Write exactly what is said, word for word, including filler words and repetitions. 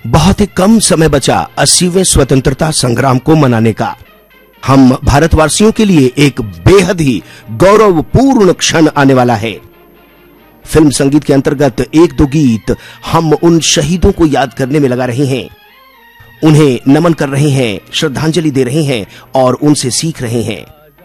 बहुत ही कम समय बचा अस्सीवें स्वतंत्रता संग्राम को मनाने का। हम भारतवासियों के लिए एक बेहद ही गौरवपूर्ण क्षण आने वाला है। फिल्म संगीत के अंतर्गत एक दो गीत हम उन शहीदों को याद करने में लगा रहे हैं, उन्हें नमन कर रहे हैं, श्रद्धांजलि दे रहे हैं और उनसे सीख रहे हैं।